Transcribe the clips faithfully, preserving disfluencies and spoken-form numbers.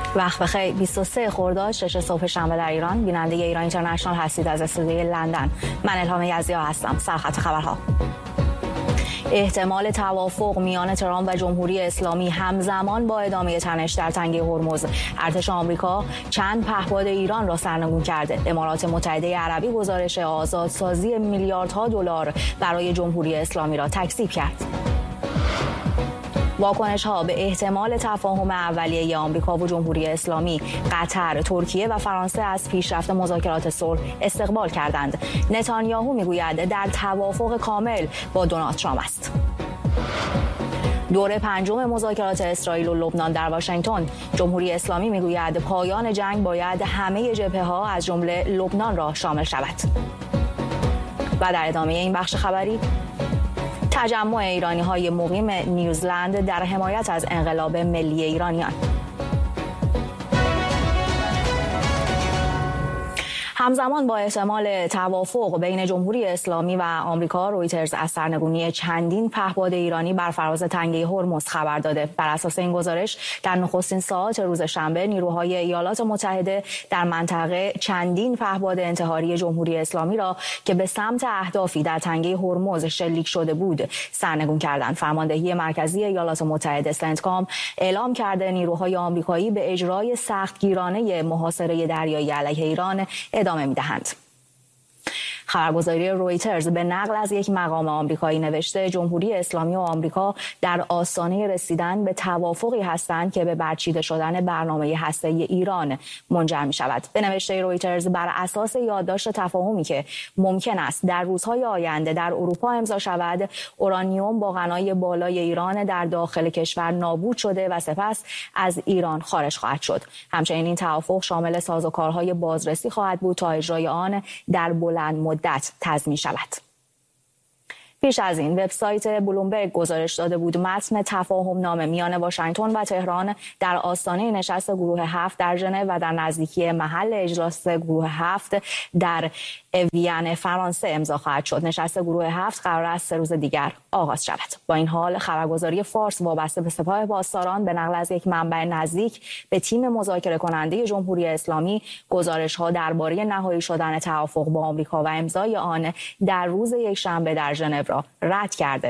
وقت بخیر. بیست و سه خرداد شش صبح شنبه در ایران. بیننده ایران اینترنشنال هستید از استودیوی لندن. من الهام یزدیا هستم. سرخط خبرها: احتمال توافق میان ترامپ و جمهوری اسلامی همزمان با ادامه تنش در تنگه هرمز. ارتش آمریکا چند پهپاد ایران را سرنگون کرده. امارات متحده عربی گزارش آزادسازی میلیاردها دلار برای جمهوری اسلامی را تکذیب کرد. واکنش ها به احتمال تفاهم اولیه آمریکا و جمهوری اسلامی. قطر، ترکیه و فرانسه از پیشرفت مذاکرات صلح استقبال کردند. نتانیاهو میگوید در توافق کامل با دونالد ترامپ است. دوره پنجم مذاکرات اسرائیل و لبنان در واشنگتن. جمهوری اسلامی میگوید پایان جنگ باید همه جبهه ها از جمله لبنان را شامل شود. و در ادامه این بخش خبری، تجمع ایرانی‌های مقیم نیوزلند در حمایت از انقلاب ملی ایرانیان. همزمان با احتمال توافق بین جمهوری اسلامی و آمریکا، رویترز از سرنگونی چندین پهپاد ایرانی بر فراز تنگه هرمز خبر داده. بر اساس این گزارش، در نخستین ساعات روز شنبه نیروهای ایالات متحده در منطقه چندین پهپاد انتحاری جمهوری اسلامی را که به سمت اهدافی در تنگه هرمز شلیک شده بود سرنگون کردند. فرماندهی مرکزی ایالات متحده سنتکام اعلام کرده نیروهای آمریکایی به اجرای سختگیرانه محاصره دریایی علیه ایران ادامه می‌دهند. خبرگزاری رویترز به نقل از یک مقام آمریکایی نوشته جمهوری اسلامی و آمریکا در آستانه رسیدن به توافقی هستند که به برچیده شدن برنامه هسته‌ای ایران منجر می‌شود. به نوشته رویترز بر اساس یادداشت تفاهمی که ممکن است در روزهای آینده در اروپا امضا شود، اورانیوم با غنای بالای ایران در داخل کشور نابود شده و سپس از ایران خارج خواهد شد. همچنین این توافق شامل سازوکارهای بازرسی خواهد بود تا اجرای آن در بلند مدت تضمین شود. پیش از این وبسایت بلومبرگ گزارش داده بود متن تفاهم نامه میان واشنگتن و تهران در آستانه نشست گروه هفت در ژنو و در نزدیکی محل اجلاس گروه هفت در وین فرانسه امضا خواهد شد. نشست گروه هفت قرار است سه روز دیگر آغاز شود. با این حال خبرگزاری فارس وابسته به سپاه پاسداران به نقل از یک منبع نزدیک به تیم مذاکره کننده جمهوری اسلامی گزارش‌ها درباره نهایی شدن توافق با آمریکا و امضای آن در روز یکشنبه در ژنو را رد کرده.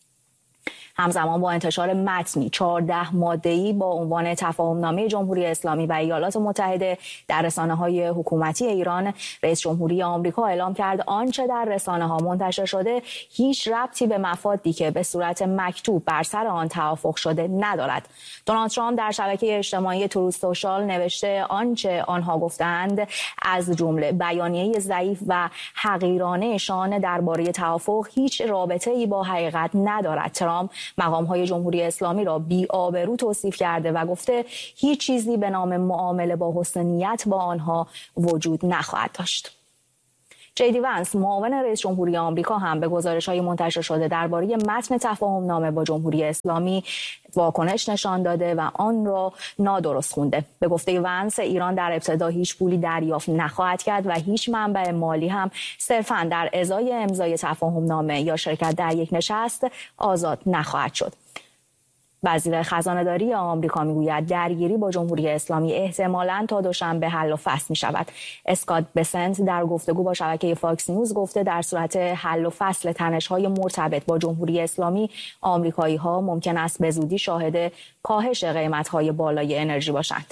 همزمان با انتشار متنی چهارده ماده‌ای با عنوان تفاهمنامه جمهوری اسلامی و ایالات متحده در رسانه‌های حکومتی ایران، رئیس جمهوری آمریکا اعلام کرد آنچه در رسانه‌ها منتشر شده هیچ ربطی به مفادی که به صورت مکتوب بر سر آن توافق شده ندارد. دونالد ترامپ در شبکه اجتماعی تروث سوشال نوشته آنچه آنها گفتند از جمله بیانیه ضعیف و حقیرانه‌شان درباره توافق هیچ رابطه‌ای با حقیقت ندارد. ترامپ مقام‌های جمهوری اسلامی را بی‌آبرو توصیف کرده و گفته هیچ چیزی به نام معامله با حسن نیت با آنها وجود نخواهد داشت. جی وانس معاون رئیس جمهوری آمریکا هم به گزارش‌های منتشر شده درباره متن تفاهمنامه با جمهوری اسلامی واکنش نشان داده و آن را نادرست خونده. به گفته وانس ایران در ابتدا هیچ پولی دریافت نخواهد کرد و هیچ منبع مالی هم صرفاً در ازای امضای تفاهمنامه یا شرکت در یک نشست آزاد نخواهد شد. وزیر خزانه‌داری آمریکا میگوید درگیری با جمهوری اسلامی احتمالاً تا دوشنبه حل و فصل می شود. اسکات بسنت در گفتگو با شبکه فاکس نیوز گفته در صورت حل و فصل تنش‌های مرتبط با جمهوری اسلامی، آمریکایی‌ها ممکن است به زودی شاهد کاهش قیمت‌های بالای انرژی باشند.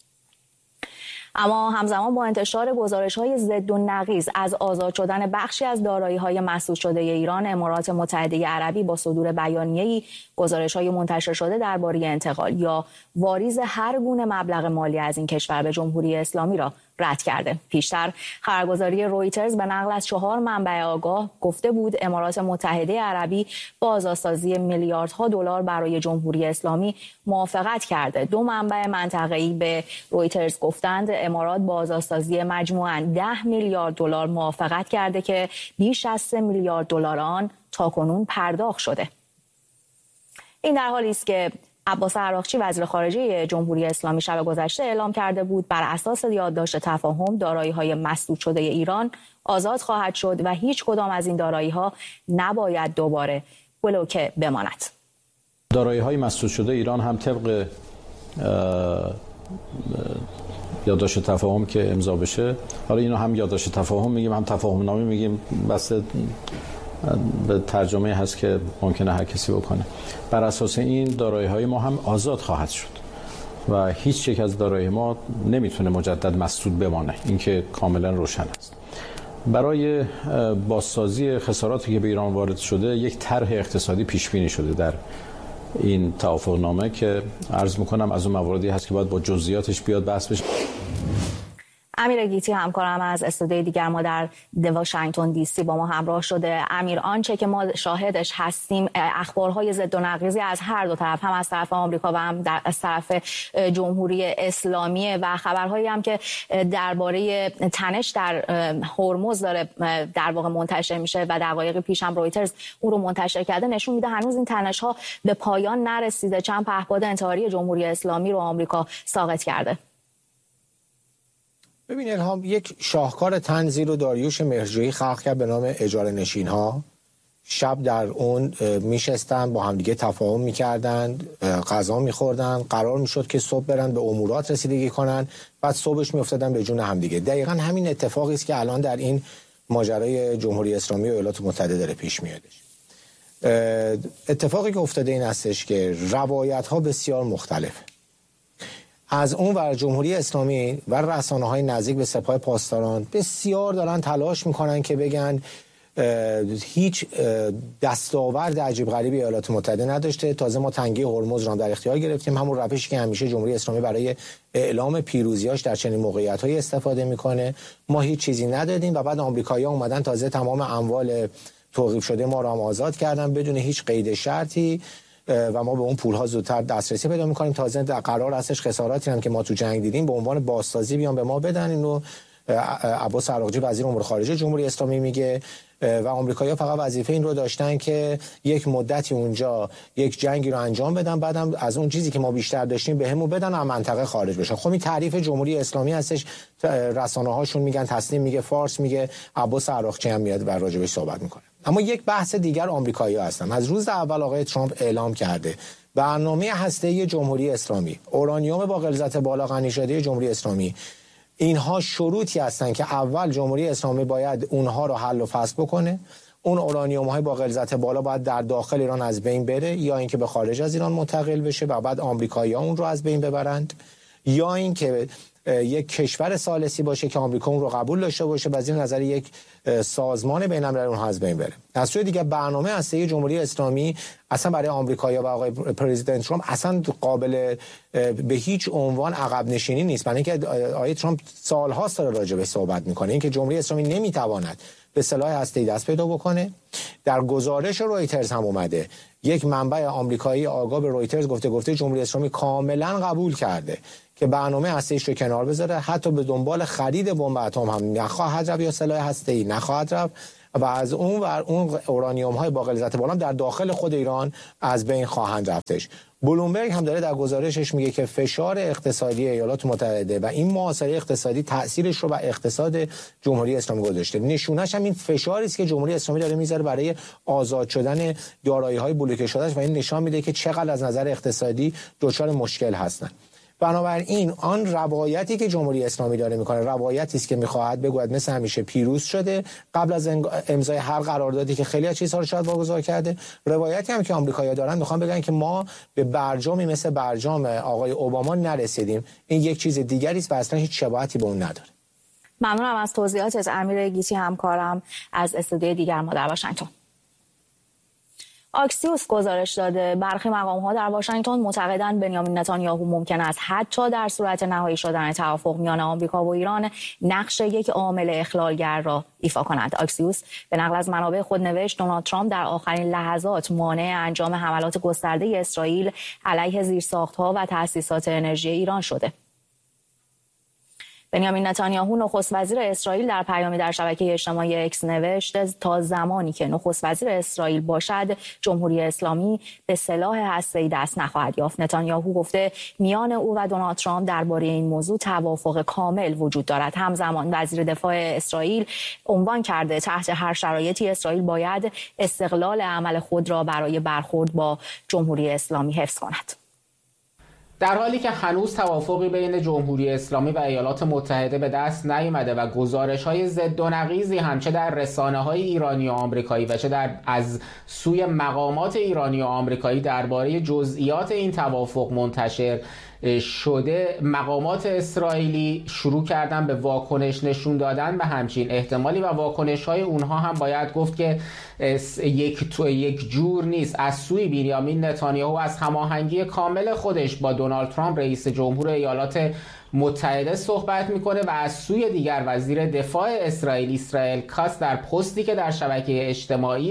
اما همزمان با انتشار گزارش‌های ضد و نقیض از آزاد شدن بخشی از دارایی‌های مسدود شده ایران، امارات متحده عربی با صدور بیانیه‌ای گزارش‌های منتشر شده درباره انتقال یا واریز هر گونه مبلغ مالی از این کشور به جمهوری اسلامی را رد کرده. پیشتر خبرگزاری رویترز به نقل از چهار منبع آگاه گفته بود امارات متحده عربی با آزادسازی میلیاردها دلار برای جمهوری اسلامی موافقت کرده. دو منبع منطقه‌ای به رویترز گفتند امارات با آزادسازی مجموعاً ده میلیارد دلار موافقت کرده که بیش از سه میلیارد دلار آن تاکنون پرداخت شده. این در حالی است که عباس عراقچی وزیر خارجه جمهوری اسلامی شب گذشته اعلام کرده بود بر اساس یادداشت تفاهم دارایی‌های مسدود شده ایران آزاد خواهد شد و هیچ کدام از این دارایی‌ها نباید دوباره بلوکه بماند. دارایی‌های مسدود شده ایران هم طبق یادداشت تفاهم که امضا بشه، حالا اینو هم یادداشت تفاهم میگیم هم تفاهم نامه میگیم، بس به ترجمه هست که ممکنه هر کسی بکنه. بر اساس این دارایی‌های ما هم آزاد خواهد شد و هیچ یک از دارایی ما نمیتونه مجدد مسدود بمانه، این که کاملا روشن است. برای بازسازی خساراتی که به ایران وارد شده یک طرح اقتصادی پیش بینی شده در این توافقنامه که عرض میکنم از اون مواردی هست که باید با جزئیاتش بیاد بحث بشه. امیر گیتی همکارم از استودیوی دیگر ما در واشنگتن دی سی با ما همراه شده. امیر، آنچه که ما شاهدش هستیم اخبارهای ضد و نقیضی از هر دو طرف، هم از طرف آمریکا و هم از طرف جمهوری اسلامی و خبرهایی هم که درباره تنش در هرمز داره در واقع منتشر میشه و دقایق پیش هم رویترز اون رو منتشر کرده، نشون میده هنوز این تنش ها به پایان نرسیده. چند پهپاد انتحاری جمهوری اسلامی رو آمریکا ساقط کرده. ببین الهام، یک شاهکار طنزی رو داریوش مهرجویی خلق کرد به نام اجاره نشین ها. شب در اون میشستن با همدیگه تفاهم میکردن، غذا میخوردن، قرار میشد که صبح برن به امورات رسیدگی کنن، بعد صبحش میافتادن به جون همدیگه. دقیقاً همین اتفاقی است که الان در این ماجرای جمهوری اسلامی و ایالات متحده داره پیش میادش. اتفاقی که افتاده این هستش که روایت ها بسیار مختلفه. از اون ور جمهوری اسلامی و رسانه‌های نزدیک به سپاه پاسداران بسیار دارن تلاش میکنن که بگن هیچ دستاورد عجیب غریبی ایالات متحده نداشته، تازه ما تنگه هرمز را در اختیار گرفتیم، همون روشی که همیشه جمهوری اسلامی برای اعلام پیروزیاش در چنین موقعیت‌های استفاده میکنه. ما هیچ چیزی ندادیم و بعد آمریکایی‌ها اومدن تازه تمام اموال توقیف شده ما رو هم آزاد کردن بدون هیچ قید شرطی و ما به اون پول‌ها زودتر دسترسی پیدا می‌کنیم. تازه در قرار هستش خساراتی هم که ما تو جنگ دیدیم به عنوان بازسازی بیان به ما بدن. اینو عباس عراقچی وزیر امور خارجه جمهوری اسلامی میگه و آمریکایی‌ها فقط وظیفه این رو داشتن که یک مدتی اونجا یک جنگی رو انجام بدن، بعدم از اون چیزی که ما بیشتر داشتیم بهمون بدن و از منطقه خارج بشن. خب این تعریف جمهوری اسلامی هستش. رسانه‌هاشون میگن، تسنیم میگه، فارس میگه، عباس عراقچی هم میاد و راجبش صحبت میکنه. اما یک بحث دیگر آمریکایی‌ها هستن. از روز اول آقای ترامپ اعلام کرده برنامه هسته‌ای جمهوری اسلامی، اورانیوم با غلظت بالا غنی شده جمهوری اسلامی، اینها شروطی هستن که اول جمهوری اسلامی باید اونها رو حل و فصل بکنه. اون اورانیوم های با غلظت بالا باید در داخل ایران از بین بره یا اینکه به خارج از ایران منتقل بشه و بعد آمریکایی‌ها اون رو از بین ببرند، یا اینکه یک کشور ثالثی باشه که آمریکا اون رو قبول داشته باشه و از این نظر یک سازمان بین‌المللی اون از بین بره. از سوی دیگه برنامه هسته جمهوری اسلامی اصلا برای آمریکایی‌ها و آقای پرزیدنت ترامپ اصلا قابل به هیچ عنوان عقب نشینی نیست. برای اینکه آقای ترامپ سال‌هاست داره راجع به صحبت میکنه اینکه جمهوری اسلامی نمیتواند به سلاح هسته‌ای دست پیدا بکنه. در گزارش رویترز هم اومده، یک منبع آمریکایی آگاه به رویترز گفته گفته جمهوری اسلامی کاملا قبول کرده که برنامه هسته‌ایش رو کنار بذاره، حتی به دنبال خرید بمب اتم هم نخواهد رفت یا سلاح هسته‌ای نخواهد رفت و از اون ور اون اورانیوم های با غلظت بالا در داخل خود ایران از بین خواهند رفتش. بلومبرگ هم داره در گزارشش میگه که فشار اقتصادی ایالات متحده و این محاصره اقتصادی تاثیرش رو بر اقتصاد جمهوری اسلامی گذاشته. نشونش هم این فشاری است که جمهوری اسلامی داره میذاره برای آزاد شدن دارایی‌های بلوکه شدهش و این نشان میده که چقدر از نظر اقتصادی دچار مشکل هستن. بنابراین آن روایتی که جمهوری اسلامی داره میکنه روایتی است که میخواهد بگوید مثل همیشه پیروز شده قبل از امضای هر قراردادی که خیلی از چیزها رو شاید واگذار کرده. روایتی هم که آمریکایی‌ها دارن میخوان بگن که ما به برجامی مثل برجام آقای اوباما نرسیدیم. این یک چیز دیگری است و اصلا هیچ شباهتی به اون نداره. ممنونم از توضیحات امیر گیتی همکارم از استودیوی دیگر ما در واشنگتن. آکسیوس گزارش داده برخی مقام‌ها در واشنگتن معتقدند بنیامین نتانیاهو ممکن است حتی در صورت نهایی شدن توافق میان آمریکا و ایران نقش یک عامل اخلالگر را ایفا کند. آکسیوس به نقل از منابع خود نوشت دونالد ترامپ در آخرین لحظات مانع انجام حملات گسترده اسرائیل علیه زیرساخت‌ها و تأسیسات انرژی ایران شده. بنیامین نتانیاهو نخست وزیر اسرائیل در پیامی در شبکه اجتماعی اکس نوشت تا زمانی که نخست وزیر اسرائیل باشد جمهوری اسلامی به سلاح هسته‌ای دست نخواهد یافت. نتانیاهو گفته میان او و دونالد ترامپ درباره این موضوع توافق کامل وجود دارد. همزمان وزیر دفاع اسرائیل عنوان کرده تحت هر شرایطی اسرائیل باید استقلال عمل خود را برای برخورد با جمهوری اسلامی حفظ کند. در حالی که هنوز توافقی بین جمهوری اسلامی و ایالات متحده به دست نیامده و گزارش‌های ضد و نقیضی هم چه در رسانه‌های ایرانی و آمریکایی و چه در از سوی مقامات ایرانی و آمریکایی درباره جزئیات این توافق منتشر شده، مقامات اسرائیلی شروع کردن به واکنش نشون دادن به همچین احتمالی و واکنش‌های اونها هم باید گفت که یک تو یک جور نیست. از سوی بنیامین نتانیاهو از هماهنگی کامل خودش با دونالد ترامپ رئیس جمهور ایالات متحده صحبت میکنه و از سوی دیگر وزیر دفاع اسرائیل اسرائیل کاتس در پستی که در شبکه اجتماعی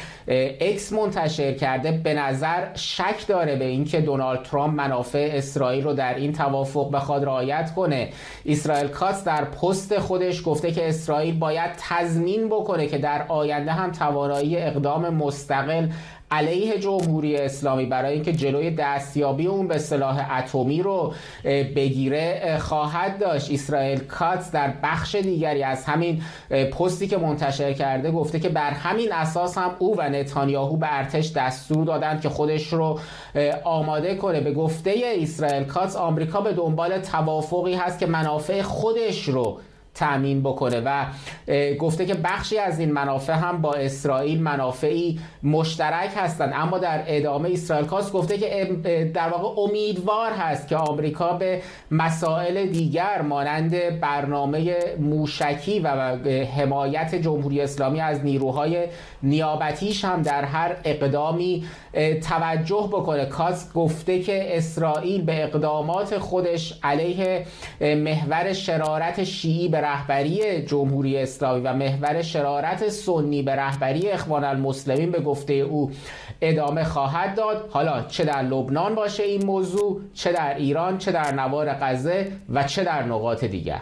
اکس منتشر کرده به نظر شک داره به اینکه دونالد ترامپ منافع اسرائیل رو در این توافق بخواد رعایت کنه. اسرائیل کاتس در پست خودش گفته که اسرائیل باید تضمین بکنه که در آینده هم توانایی اقدام مستقل علیه جمهوری اسلامی برای اینکه جلوی دستیابی اون به سلاح اتمی رو بگیره خواهد داشت. اسرائیل کاتس در بخش دیگری از همین پستی که منتشر کرده گفته که بر همین اساس هم او و نتانیاهو به ارتش دستور دادند که خودش رو آماده کنه. به گفته اسرائیل کاتس آمریکا به دنبال توافقی هست که منافع خودش رو تامین بکنه و گفته که بخشی از این منافع هم با اسرائیل منافعی مشترک هستند، اما در ادامه اسرائیل کاتس گفته که در واقع امیدوار هست که آمریکا به مسائل دیگر مانند برنامه موشکی و حمایت جمهوری اسلامی از نیروهای نیابتیش هم در هر اقدامی توجه بکنه. کاتس گفته که اسرائیل به اقدامات خودش علیه محور شرارت شیعی به رهبری جمهوری اسلامی و محور شرارت سنی به رهبری اخوان المسلمین به گفته او ادامه خواهد داد، حالا چه در لبنان باشه این موضوع، چه در ایران، چه در نوار غزه و چه در نقاط دیگر.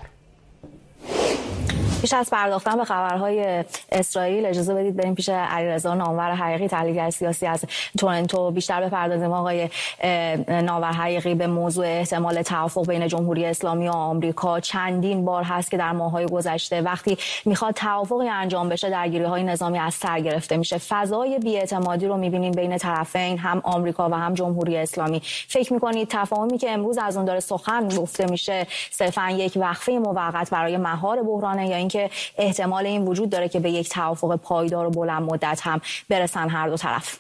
پیش از پرداختن به خبرهای اسرائیل اجازه بدید بریم پیش علیرضا نامور حقیقی، تحلیلگر سیاسی از تورنتو. بیشتر بپردازیم آقای نامور حقیقی به موضوع احتمال توافق بین جمهوری اسلامی و آمریکا. چندین بار هست که در ماه‌های گذشته وقتی میخواد توافقی انجام بشه درگیری‌های نظامی از سر گرفته میشه. فضای بی‌اعتمادی رو می‌بینیم بین طرفین، هم آمریکا و هم جمهوری اسلامی. فکر می‌کنید تفاهمی که امروز از اون داره سخن گفته میشه صرفاً یک وقفه موقت برای مهار بحرانه، یا اینکه احتمال این وجود داره که به یک توافق پایدار و بلند مدت هم برسن هر دو طرف؟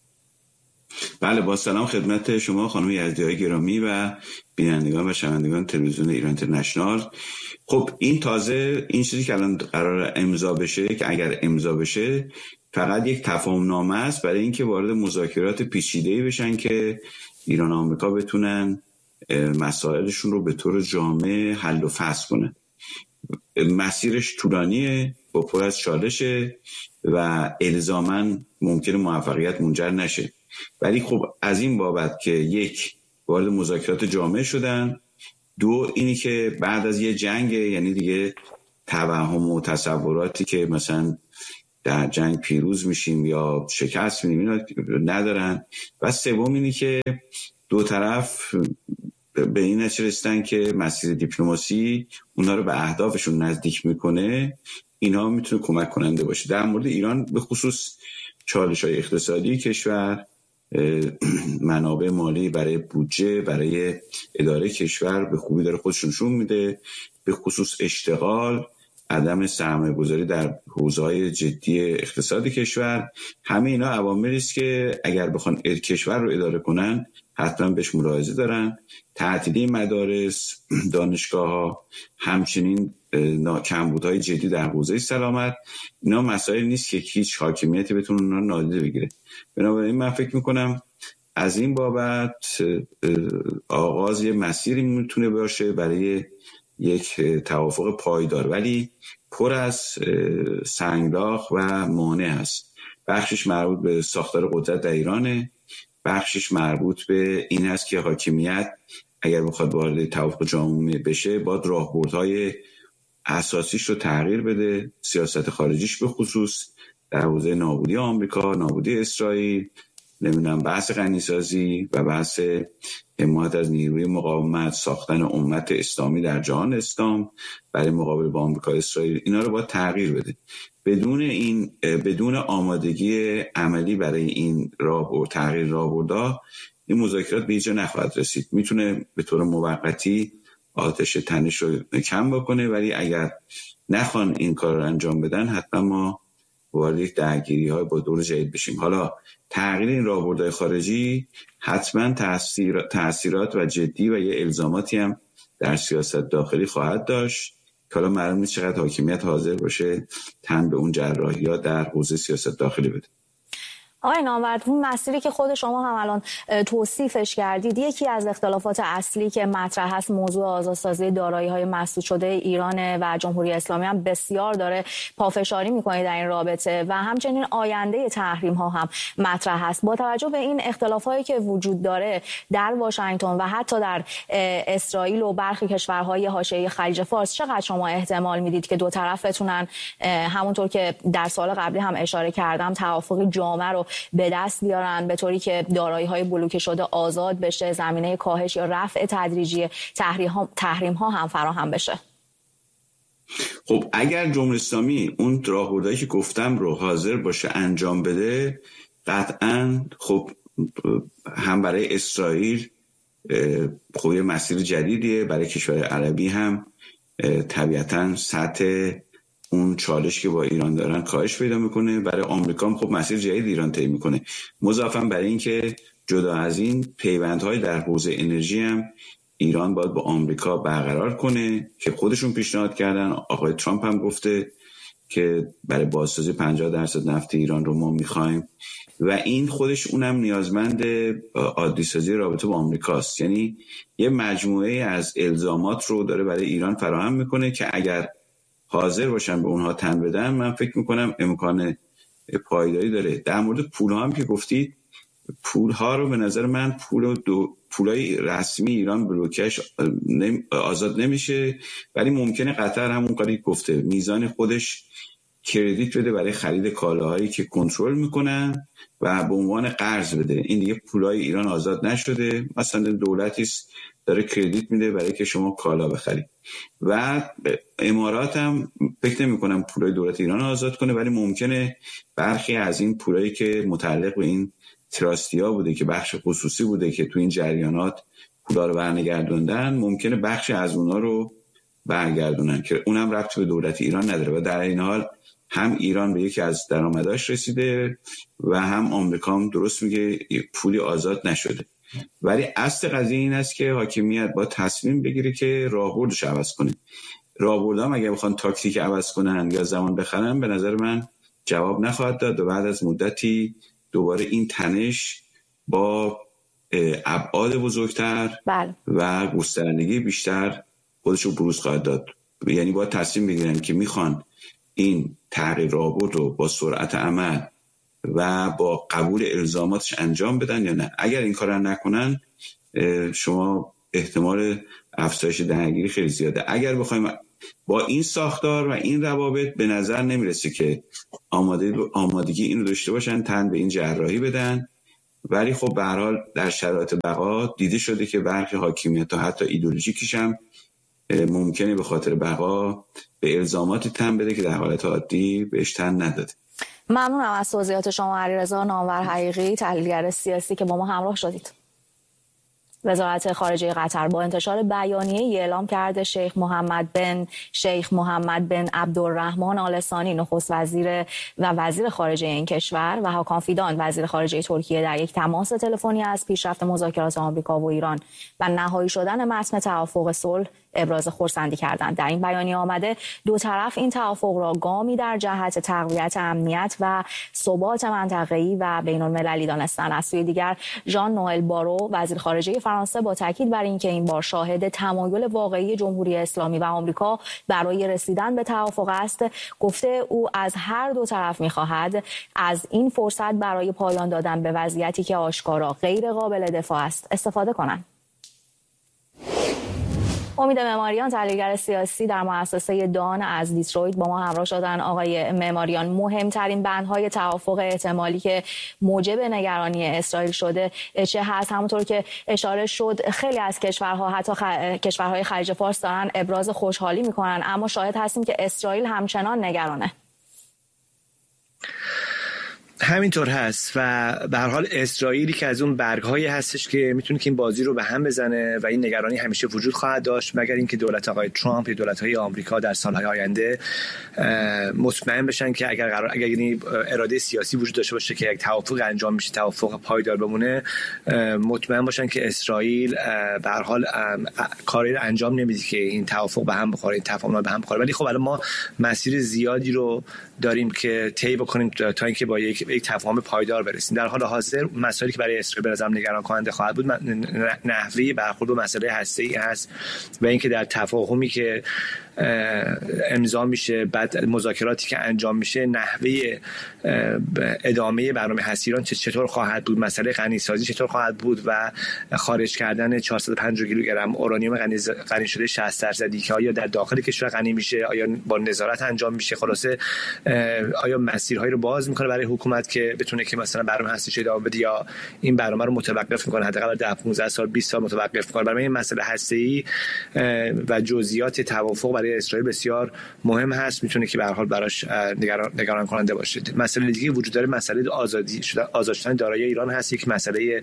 بله، با سلام خدمت شما خانم یزدی‌های گرامی و بینندگان و شنوندگان تلویزیون ایران اینترنشنال. خب این تازه این چیزی که الان قرار امضا بشه، که اگر امضا بشه فقط یک تفاهم نامه است برای اینکه وارد مذاکرات پیچیده‌ای بشن که ایران و آمریکا بتونن مسائلشون رو به طور جامع حل و فصل کنن. مسیرش طولانیه، با پر از چالشه و الزاماً ممکنه موفقیت منجر نشه، ولی خب از این بابت که یک وارد مذاکرات جامع شدن، دو اینی که بعد از یه جنگ، یعنی دیگه توهم و تصوراتی که مثلا در جنگ پیروز میشیم یا شکست میدیم اینا ندارن، و سوم اینی که دو طرف به این نتیجه رسیدن که مسیر دیپلماسی اونا رو به اهدافشون نزدیک میکنه، اینا میتونه کمک کننده باشه. در مورد ایران به خصوص چالش‌های اقتصادی کشور، منابع مالی برای بودجه، برای اداره کشور به خوبی داره خودشون نشون میده، به خصوص اشتغال، عدم سرمایه‌گذاری در حوزه‌های جدی اقتصاد کشور، همه اینا عواملی است که اگر بخوان کشور رو اداره کنن حتما بهش ملاحظه دارن. تعطیلی مدارس، دانشگاه‌ها، همچنین کمبودهای جدی در حوزه سلامت، اینا مسائل نیست که هیچ حاکمیتی بتونه اونا رو نادیده بگیره. بنابراین من فکر میکنم از این بابت آغاز یه مسیری میتونه باشه برای یک توافق پایدار، ولی پر از سنگلاخ و مانع هست. بخشش مربوط به ساختار قدرت در ایرانه، بخشش مربوط به این هست که حاکمیت اگر بخواد وارد توافق جامع بشه باید راهبردهای اساسیش رو تغییر بده، سیاست خارجیش به خصوص در حوزه نابودی آمریکا، نابودی اسرائیل، نمیدونم بحث غنیسازی و بحث حمایت از نیروی مقاومت، ساختن امت اسلامی در جهان اسلام برای مقابله با آمریکا اسرائیل، اینا رو باید تغییر بده. بدون این بدون آمادگی عملی برای این راه و تغییر راهبردها این مذاکرات به هیچ جا نخواهد رسید. میتونه به طور موقتی آتش تنش رو کم بکنه، ولی اگر نخوان این کار رو انجام بدن حتما ما وارد یک درگیری های با دور جدید بشیم. حالا تغییر این راهبردهای خارجی حتما تأثیر، تأثیرات و جدی و یه الزاماتی هم در سیاست داخلی خواهد داشت که حالا معلوم نیست چقدر حاکمیت حاضر باشه تن به اون جراحی‌ها در حوزه سیاست داخلی بده. آقای نامور، اون مسیری که خود شما هم الان توصیفش کردید، یکی از اختلافات اصلی که مطرح هست موضوع آزادسازی دارایی‌های مسدود شده ایران و جمهوری اسلامی هم بسیار داره پافشاری می‌کنه در این رابطه و همچنین آینده تحریم ها هم مطرح هست. با توجه به این اختلافاتی که وجود داره در واشنگتن و حتی در اسرائیل و برخی کشورهای حاشیه خلیج فارس، چقدر شما احتمال میدید که دو طرف بتونن همونطور که در سال قبلی هم اشاره کردم توافق جامع رو به دست بیارن به طوری که دارایی‌های بلوکه شده آزاد بشه، زمینه کاهش یا رفع تدریجی تحریم ها هم فراهم بشه؟ خب اگر جمهوری اسلامی اون راهبردهایی که گفتم رو حاضر باشه انجام بده، قطعاً خب هم برای اسرائیل خب یه مسیر جدیدیه، برای کشور عربی هم طبیعتاً سطح اون چالش که با ایران دارن کاهش پیدا میکنه، برای آمریکا هم خب مسیر جدید ایران طی میکنه. مضافاً برای اینکه جدا از این پیوندهای در حوزه انرژی هم ایران باید با آمریکا برقرار کنه که خودشون پیشنهاد کردن. آقای ترامپ هم گفته که برای بازسازی پنجاه درصد نفت ایران رو ما میخوایم و این خودش اونم نیازمند عادی سازی رابطه با آمریکاست. یعنی یه مجموعه از الزامات رو داره برای ایران فراهم میکنه که اگر حاضر باشن به اونها تن بدن، من فکر میکنم امکان پایداری داره. در مورد پول‌ها هم که گفتید، پول‌ها رو به نظر من پول دو پولای رسمی ایران بلوکش نم... آزاد نمیشه، ولی ممکنه قطر همون کاری گفته میزان خودش کردیت بده برای خرید کالاهایی که کنترل میکنن و به عنوان قرض بده. این دیگه پولای ایران آزاد نشده، مثلا دولتی داره کردیت میده برای که شما کالا بخرید. و امارات هم فکر نمی کنم پولای دولت ایران آزاد کنه، ولی ممکنه برخی از این پولایی که متعلق به این تراستیا بوده که بخش خصوصی بوده که تو این جریانات پولا رو برنگردوندن، ممکنه بخش از اونا رو برگردونن که اونم ربطی به دولت ایران نداره و در این حال هم ایران به یکی از درآمداش رسیده و هم آمریکا هم درست میگه پولی آزاد نشده. ولی اصل قضیه این است که حاکمیت با تصمیم بگیره که راهبردش عوض کنه. راهبردها اگه بخوان تاکتیک عوض کنن یا زمان بخرن، به نظر من جواب نخواهد داد و بعد از مدتی دوباره این تنش با ابعاد بزرگتر بله. و گسترندگی بیشتر خودش رو بروز خواهد داد. یعنی باید تصمیم بگیرن که میخوان این تغییر راهبرد رو با سرعت عمل و با قبول الزاماتش انجام بدن یا نه. اگر این کار رو نکنن، شما احتمال افزایش درگیری خیلی زیاده. اگر بخوایم با این ساختار و این روابط، به نظر نمیرسه که آماده آمادگی این رو داشته باشن تن به این جراحی بدن. ولی خب به هر حال در شرایط بقا دیده شده که برخی حاکمیت ها حتی ایدئولوژیکیش هم ممکنه به خاطر بقا به الزاماتی تن بده که در حالت عادی بهش تن نداده. ممنونم از توضیحات شما علیرضا نامور حقیقی، تحلیلگر سیاسی که با ما همراه شدید. وزارت خارجه قطر با انتشار بیانیه‌ای اعلام کرده شیخ محمد بن شیخ محمد بن عبدالرحمن آل ثانی نخست وزیر و وزیر خارجه این کشور و هاکان فیدان وزیر خارجه ترکیه در یک تماس تلفنی از پیشرفت مذاکرات آمریکا و ایران و نهایی شدن متن توافق صلح ابراز خرسندی کردند. در این بیانیه آمده دو طرف این توافق را گامی در جهت تقویت امنیت و ثبات منطقه‌ای و بین‌المللی دانستند. از سوی دیگر ژان نوئل بارو وزیر خارجه فرانسه با تاکید بر اینکه این بار شاهد تمایل واقعی جمهوری اسلامی و آمریکا برای رسیدن به توافق است، گفته او از هر دو طرف می‌خواهد از این فرصت برای پایان دادن به وضعیتی که آشکارا غیر قابل دفاع است استفاده کنند. امید معماریان تحلیلگر سیاسی در مؤسسه دان از دیترویت با ما همراه شدن. آقای معماریان، مهمترین بندهای توافق احتمالی که موجب نگرانی اسرائیل شده چه هست؟ همونطور که اشاره شد خیلی از کشورها، حتی خ... کشورهای خلیج فارس دارن ابراز خوشحالی میکنن، اما شاهد هستیم که اسرائیل همچنان نگرانه. همینطور هست و به هر حال اسرائیلی که از اون برگ‌هایی هستش که میتونه که این بازی رو به هم بزنه و این نگرانی همیشه وجود خواهد داشت، مگر اینکه دولت آقای ترامپ یا دولت‌های آمریکا در سال‌های آینده مطمئن بشن که اگر قرار اگر یعنی اراده سیاسی وجود داشته باشه که یک توافق انجام میشه، توافق پایدار بمونه، مطمئن باشن که اسرائیل به هر حال کاری رو انجام نمیده که این توافق به هم بخوره، این تفاهم به هم بخوره. ولی خب الان ما مسیر زیادی رو داریم که طی بکنیم تا اینکه با یک یک تفاهم پایدار برسیم. در حال حاضر مسائلی که برای اسرائیل به نظرم نگران کننده خواهد بود نحوه برخورد با مسئله هسته‌ای هست و اینکه در تفاهمی که امضا میشه، بعد مذاکراتی که انجام میشه، نحوه ادامه برنامه هسته ایران چطور خواهد بود، مسئله غنیسازی چطور خواهد بود و خارج کردن چهارصد و پنجاه کیلوگرم اورانیوم غنی شده شصت درصدی که آیا در داخل کشور غنی میشه، آیا با نظارت انجام میشه، خلاصه آیا مسیرهایی رو باز میکنه برای حکومت که بتونه که مثلا برنامه هسته‌ای ادامه بده یا این برنامه رو متوقف میکنه، حداقل ده پانزده سال بیست سال متوقف میکنه. برای این مسئله هسته‌ای و جزئیات توافق برای اسرائیل بسیار مهم هست، میتونه که به هر حال براش نگران نگران کننده باشه. مسئله دیگه وجود داره، مسئله آزادی شدن آزاد شدن دارایی ایران هست، یک مسئله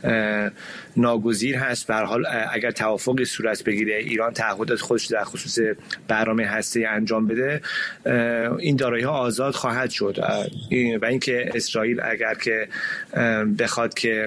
ناگزیر هست. به هر حال اگر توافقی صورت بگیره، ایران تعهدات خودش در خصوص برنامه هسته‌ای انجام بده، این دارایی ها آزاد خواهد شد و اینکه اسرائیل اگر که بخواد که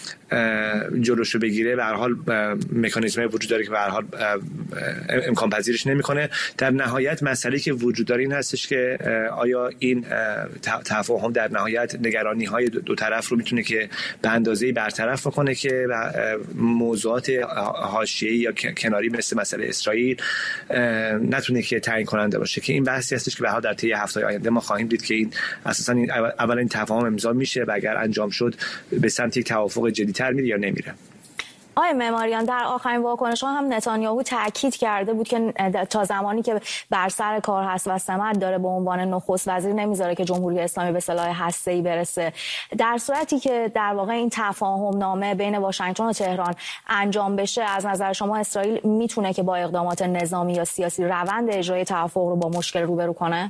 جلوشو بگیره، به هر حال مکانیزمی وجود داره که به هر حال امکان پذیرش نمیکنه. در نهایت مسئله که وجود داره این هستش که آیا این تفاهم در نهایت نگرانی های دو طرف رو میتونه که به اندازه‌ای برطرف بکنه که موضوعات حاشیه‌ای یا کناری مثل مسئله اسرائیل نتونه که تعیین کننده باشه، که این بحثی هستش که به هر حال در طی هفته‌های آینده ما خواهیم دید که این اساساً این اولا این تفاهم امضا میشه و اگر انجام شد به سمت یک توافق جدی‌تر میره یا نمیره. آقای معماریان، در آخرین واکنش‌ها هم نتانیاهو تاکید کرده بود که تا زمانی که بر سر کار هست و سمت داره به عنوان نخست وزیر نمیذاره که جمهوری اسلامی به سلاح هسته‌ای برسه. در صورتی که در واقع این تفاهم نامه بین واشنگتن و تهران انجام بشه، از نظر شما اسرائیل میتونه که با اقدامات نظامی یا سیاسی روند اجرای توافق رو با مشکل روبرو کنه؟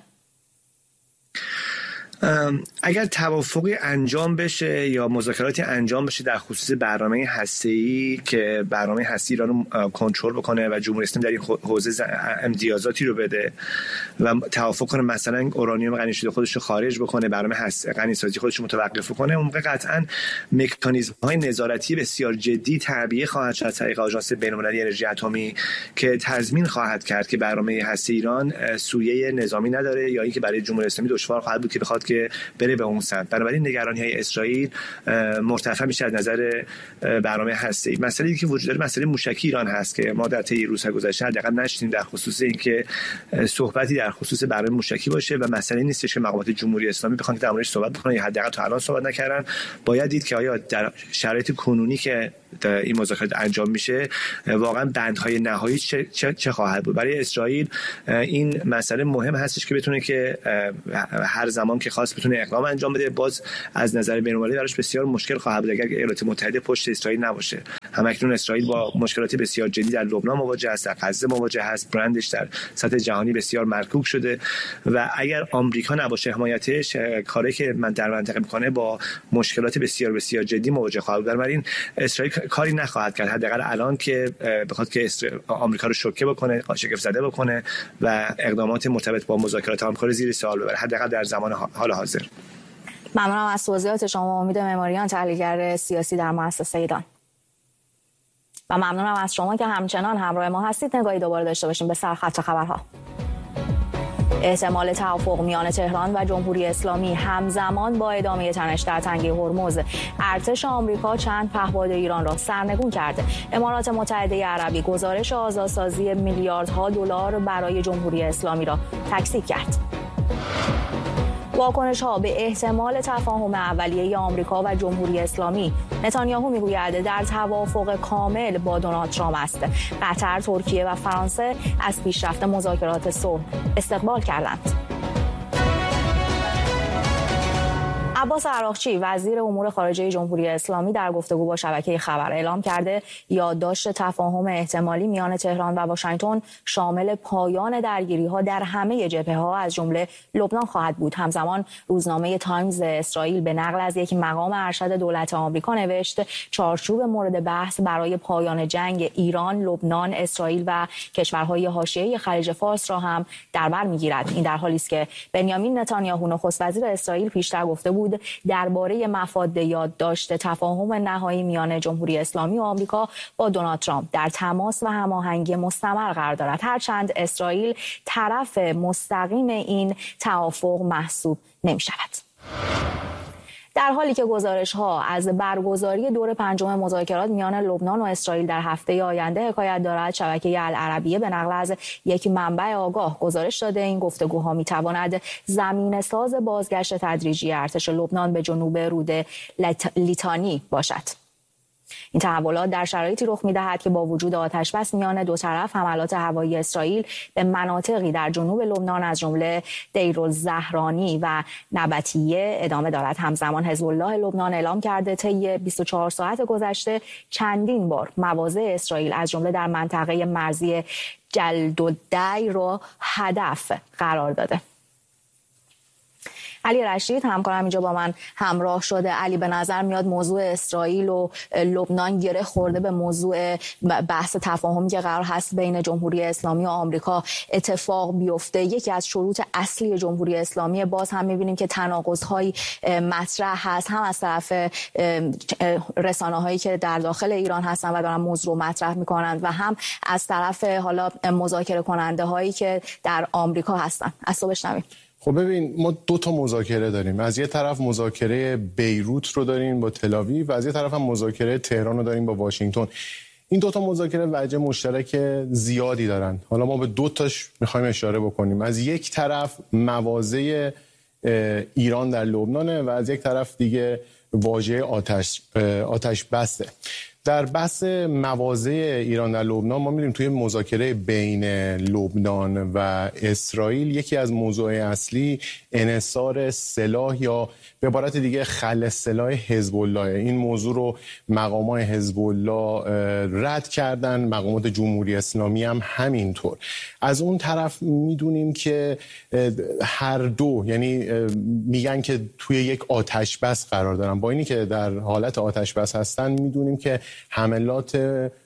اگر توافقی انجام بشه یا مذاکراتی انجام بشه در خصوص برنامه هسته‌ای که برنامه هسته ایران رو کنترل بکنه و جمهوری اسلامی در این حوزه امتیازاتی رو بده و توافق کنه مثلا اورانیوم غنی شده خودش رو خارج بکنه، برنامه هسته غنی سازی خودش رو متوقف کنه، اون موقع قطعاً مکانیزم‌های نظارتی بسیار جدی تعبیه خواهد شد از طریق آژانس بین‌المللی انرژی اتمی که تضمین خواهد کرد که برنامه هسته ایران سویه نظامی نداره یا اینکه برای جمهوری اسلامی دشوار خواهد بود که بخواد که بره به اون سمت. بنابراین نگرانی‌های اسرائیل مرتفع میشه از نظر برنامه هسته‌ای. مسئله‌ای که وجود داره مسئله موشکی ایران هست که ما در طی روزهای گذشته حداقل نشدیم در خصوص اینکه صحبتی در خصوص برنامه موشکی باشه و مسئله نیستش که مقامات جمهوری اسلامی بخوان که در موردش صحبت بکنن یا حداقل تا الان صحبت نکردن. باید دید که آیا در شرایط کنونی که این مذاکرات انجام میشه واقعا بندهای نهایی چه, چه, چه خواهد بود. برای اسرائیل این مسئله مهم هستش که بتونه که هر زمان که خواست بتونه اقدام انجام بده. باز از نظر بین‌المللی براش بسیار مشکل خواهد بود اگر ایالات متحده پشت اسرائیل نباشه. همکنون اسرائیل با مشکلات بسیار جدی در لبنان مواجه است، در غزه مواجه است، برندش در سطح جهانی بسیار مرکوب شده و اگر آمریکا نباشه حمایتش، کاری که من در منطقه میکنه با مشکلات بسیار بسیار جدی مواجه خواهد بود. بنابراین اسرائیل کاری نخواهد کرد حداقل الان که بخواد که آمریکا رو شوکه بکنه، شگفت زده بکنه و اقدامات مرتبط با مذاکرات آمریکا رو زیر سوال ببره، حداقل در زمان حال حاضر. ممنونم از توضیحات شما. امید معماریان، تحلیلگر سیاسی در مؤسسه دان. و ممنونم از شما که همچنان همراه ما هستید. نگاهی دوباره داشته باشیم به سرخط خبرها. احتمال توافق میان تهران و جمهوری اسلامی همزمان با ادامه تنش در تنگه هرمز. ارتش آمریکا چند پهپاد ایران را سرنگون کرده. امارات متحده عربی گزارش آزادسازی میلیاردها دلار برای جمهوری اسلامی را تکذیب کرد. واکنش ها به احتمال تفاهم اولیه آمریکا و جمهوری اسلامی. نتانیاهو میگوید در توافق کامل با دونالد ترامپ است. قطر، ترکیه و فرانسه از پیشرفت مذاکرات صلح استقبال کردند. عباس عراقچی وزیر امور خارجه جمهوری اسلامی در گفتگو با شبکه خبر اعلام کرده یادداشت تفاهم احتمالی میان تهران و واشنگتن شامل پایان درگیری‌ها در همه جبهه‌ها از جمله لبنان خواهد بود. همزمان روزنامه تایمز اسرائیل به نقل از یک مقام ارشد دولت آمریکا نوشت چارچوب مورد بحث برای پایان جنگ ایران، لبنان، اسرائیل و کشورهای حاشیه خلیج فارس را هم در بر می‌گیرد. این در حالی است که بنیامین نتانیاهو نخست وزیر اسرائیل پیشتر گفته بود درباره مفاد یادداشت تفاهم نهایی میان جمهوری اسلامی و آمریکا با دونالد ترامپ در تماس و هماهنگی مستمر قرار دارد، هرچند اسرائیل طرف مستقیم این توافق محسوب نمی شود. در حالی که گزارش‌ها از برگزاری دور پنجم مذاکرات میان لبنان و اسرائیل در هفته آینده حکایت دارد، شبکه العربیه به نقل از یک منبع آگاه گزارش داده این گفتگوها می‌تواند زمینه‌ساز بازگشت تدریجی ارتش لبنان به جنوب رود لیتانی باشد. این تحولات در شرایطی رخ می‌دهد که با وجود آتش‌بس میان دو طرف، حملات هوایی اسرائیل به مناطقی در جنوب لبنان از جمله دیرالزهرانی و نبطیه ادامه دارد. همزمان حزب الله لبنان اعلام کرده طی بیست و چهار ساعت گذشته چندین بار مواضع اسرائیل از جمله در منطقه مرزی جلدالدی را هدف قرار داده. علی رشید همکارم اینجا با من همراه شده. علی، به نظر میاد موضوع اسرائیل و لبنان گره خورده به موضوع بحث تفاهمی که قرار هست بین جمهوری اسلامی و آمریکا اتفاق بیفته. یکی از شروط اصلی جمهوری اسلامی، باز هم میبینیم که تناقض‌هایی مطرح هست، هم از طرف رسانه‌هایی که در داخل ایران هستن و دارن موضوع رو مطرح میکنند و هم از طرف حالا مذاکره کننده هایی که در آمریکا هستن. از تو بشنویم. خب ببین، ما دو تا مذاکره داریم. از یه طرف مذاکره بیروت رو داریم با تل‌آویو و از یه طرف هم مذاکره تهران رو داریم با واشنگتن. این دو تا مذاکره وجه مشترک زیادی دارن. حالا ما به دو تاش می‌خوایم اشاره بکنیم. از یک طرف مواضع ایران در لبنانه و از یک طرف دیگه واژه آتش آتش بسه. در بحث مواضع ایران در لبنان ما می‌بینیم توی مذاکره بین لبنان و اسرائیل یکی از موضوع اصلی انحصار سلاح یا به عبارت دیگه خلع سلاح حزب الله. این موضوع رو مقامات حزب الله رد کردن، مقامات جمهوری اسلامی هم همینطور. از اون طرف میدونیم که هر دو یعنی میگن که توی یک آتش بس قرار دارن. با اینی که در حالت آتش بس هستن، میدونیم که حملات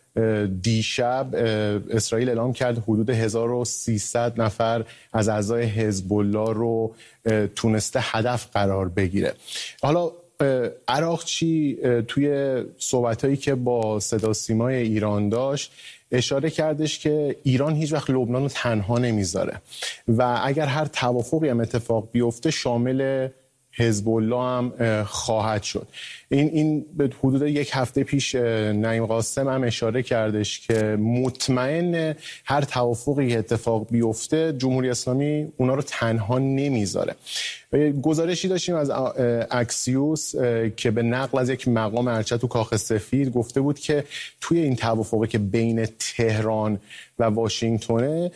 دیشب اسرائیل اعلام کرد حدود هزار و سیصد نفر از اعضای حزب الله رو تونسته هدف قرار بگیره. حالا عراقچی توی صحبتایی که با صدا سیمای ایران داشت اشاره کردش که ایران هیچ وقت لبنان رو تنها نمیذاره و اگر هر توافقی هم اتفاق بیفته شامل حزب الله هم خواهد شد. این این به حدود یک هفته پیش نعیم قاسم هم اشاره کردش که مطمئن هر توافقی اتفاق بیفته جمهوری اسلامی اونا رو تنها نمیذاره. گزارشی داشتیم از اکسیوس که به نقل از یک مقام ارشد تو کاخ سفید گفته بود که توی این توافقی که بین تهران و واشنگتن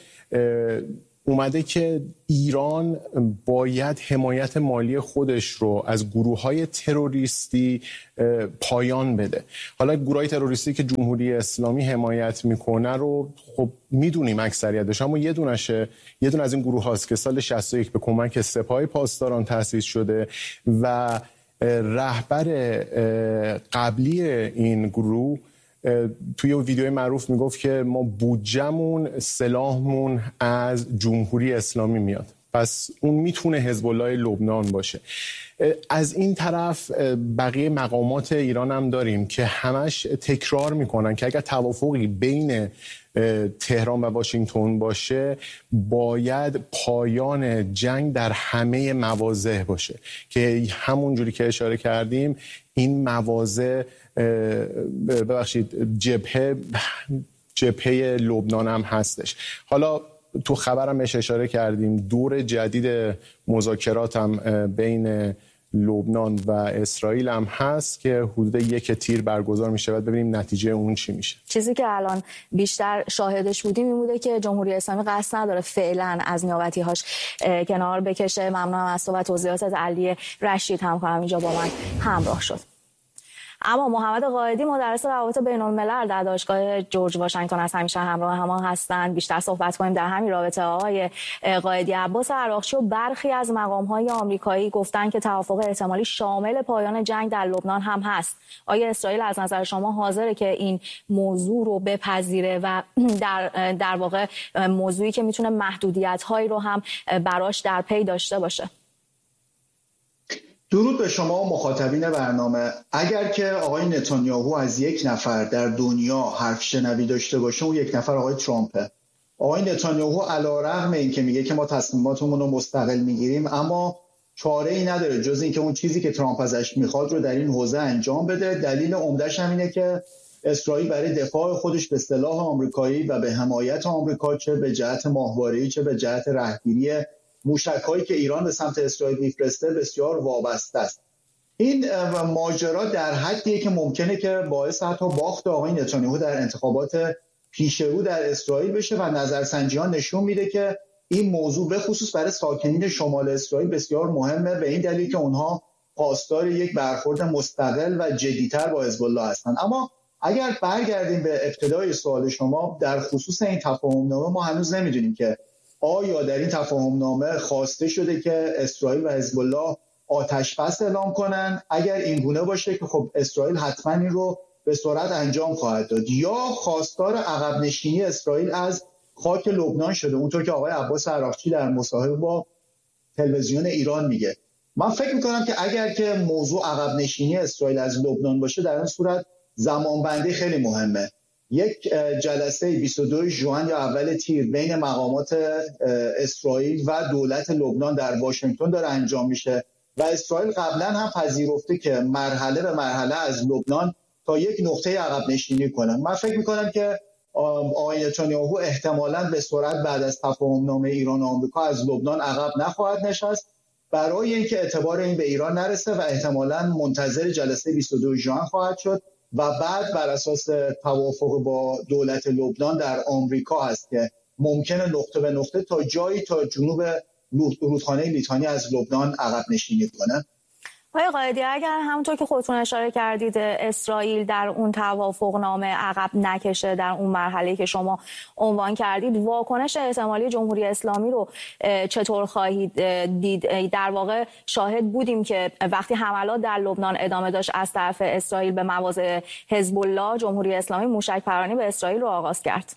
اومده که ایران باید حمایت مالی خودش رو از گروه‌های تروریستی پایان بده. حالا گروه‌های تروریستی که جمهوری اسلامی حمایت میکنه رو خب میدونیم اکثریتش، اما یه دونشه یه دونه از این گروه هاست که سال شصت و یک به کمک سپاه پاسداران تأسیس شده و رهبر قبلی این گروه توی ویدیوی معروف میگفت که ما بودجمون سلاحمون از جمهوری اسلامی میاد، پس اون میتونه حزب الله لبنان باشه. از این طرف بقیه مقامات ایران هم داریم که همش تکرار میکنن که اگر توافقی بین تهران و واشنگتن باشه باید پایان جنگ در همه مواضع باشه که همون جوری که اشاره کردیم این مواضع ببخشید جبهه جبهه لبنان هم هستش. حالا تو خبرم بهش اشاره کردیم، دور جدید مذاکرات هم بین لبنان و اسرائیل هم هست که حدود یک تیر برگزار میشه و ببینیم نتیجه اون چی میشه. چیزی که الان بیشتر شاهدش بودیم این بوده که جمهوری اسلامی قصد نداره فعلا از نیابتی‌هاش کنار بکشه. ممنونم از تو و توضیحات از علی رشید، همکارم اینجا با من همراه شد. اما محمد قائدی مدرس روابط بین‌الملل در دانشگاه جورج واشنگتن از همیشه همراه ما هستند. بیشتر صحبت کنیم در همین رابطه. آقای قائدی، عباس عراقچی و برخی از مقام‌های آمریکایی گفتن که توافق احتمالی شامل پایان جنگ در لبنان هم هست. آیا اسرائیل از نظر شما حاضره که این موضوع رو بپذیره و در در واقع موضوعی که میتونه محدودیت‌هایی رو هم براش در پی داشته باشه؟ درود به شما مخاطبین برنامه. اگر که آقای نتانیاهو از یک نفر در دنیا حرف شنوی داشته باشه، اون یک نفر آقای ترامپه. آقای نتانیاهو علیرغم اینکه میگه که ما تصمیماتمون رو مستقل میگیریم، اما چاره ای نداره جز اینکه اون چیزی که ترامپ ازش میخواد رو در این حوزه انجام بده. دلیل عمده‌اش هم اینه که اسرائیل برای دفاع خودش به سلاح آمریکایی و به حمایت آمریکا، چه به جهت ماهواره‌ای چه به جهت رهگیری موشک‌هایی که ایران به سمت اسرائیل میفرسته، بسیار وابسته است. این ماجرا در حدیه که ممکنه که باعث حتی باخت آقای نتانیاهو در انتخابات پیش رو در اسرائیل بشه و نظرسنجی‌ها نشون میده که این موضوع به خصوص برای ساکنین شمال اسرائیل بسیار مهمه، به این دلیل که اونها خواستار یک برخورد مستقل و جدی‌تر با حزب الله هستند. اما اگر برگردیم به ابتدای سوال شما در خصوص این تفاهم‌نامه، ما هنوز نمیدونیم که آیا در این تفاهم‌نامه خواسته شده که اسرائیل و حزب الله آتش بس اعلام کنن. اگر این گونه باشه که خب اسرائیل حتما این رو به سرعت انجام خواهد داد، یا خواستار عقب نشینی اسرائیل از خاک لبنان شده، اونطور که آقای عباس عراقچی در مصاحبه با تلویزیون ایران میگه. من فکر میکنم که اگر که موضوع عقب نشینی اسرائیل از لبنان باشه، در این صورت زمانبندی خیلی مهمه. یک جلسه بیست و دو ژوئن یا اول تیر بین مقامات اسرائیل و دولت لبنان در واشنگتن داره انجام میشه و اسرائیل قبلا هم پذیرفته که مرحله به مرحله از لبنان تا یک نقطه عقب نشینی کنن. من فکر میکنم که آقای نتانیاهو احتمالاً به سرعت بعد از تفاهم‌نامه ایران و آمریکا از لبنان عقب نخواهد نشست، برای اینکه اعتبار این به ایران نرسه و احتمالاً منتظر جلسه بیست و دو ژوئن خواهد شد و بعد بر اساس توافق با دولت لبنان در آمریکا هست که ممکنه نقطه به نقطه تا جایی تا جنوب رودخانه لیتانی از لبنان عقب نشینی کنه. آقای قائدی، اگر همونطور که خودتون اشاره کردید اسرائیل در اون توافق نامه عقب نکشه در اون مرحله که شما عنوان کردید، واکنش احتمالی جمهوری اسلامی رو چطور خواهید دید؟ در واقع شاهد بودیم که وقتی حملات در لبنان ادامه داشت از طرف اسرائیل به مواضع حزب الله، جمهوری اسلامی موشک پرانی به اسرائیل رو آغاز کرد.